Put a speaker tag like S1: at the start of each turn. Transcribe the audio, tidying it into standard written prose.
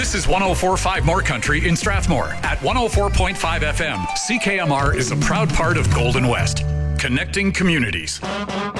S1: This is 104.5 More Country in Strathmore. At 104.5 FM, CKMR is a proud part of Golden West, connecting communities.